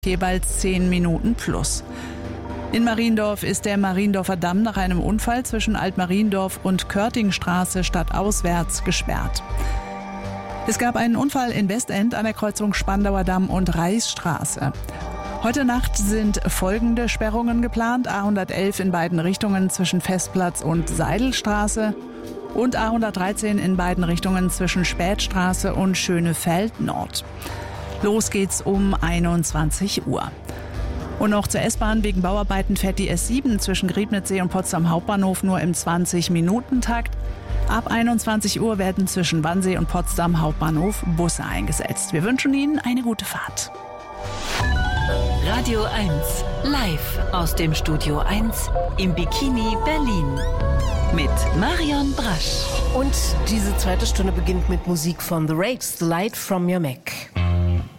jeweils 10 Minuten plus. In Mariendorf ist der Mariendorfer Damm nach einem Unfall zwischen Altmariendorf und Körtingstraße stadtauswärts gesperrt. Es gab einen Unfall in Westend an der Kreuzung Spandauer Damm und Reichsstraße. Heute Nacht sind folgende Sperrungen geplant: A111 in beiden Richtungen zwischen Festplatz und Seidelstraße und A113 in beiden Richtungen zwischen Spätstraße und Schönefeld Nord. Los geht's um 21 Uhr. Und noch zur S-Bahn: Wegen Bauarbeiten fährt die S7 zwischen Griebnitzsee und Potsdam Hauptbahnhof nur im 20-Minuten-Takt. Ab 21 Uhr werden zwischen Wannsee und Potsdam Hauptbahnhof Busse eingesetzt. Wir wünschen Ihnen eine gute Fahrt. Radio 1, live aus dem Studio 1 im Bikini Berlin. Mit Marion Brasch. Und diese zweite Stunde beginnt mit Musik von The Rakes, The Light from Your Mac.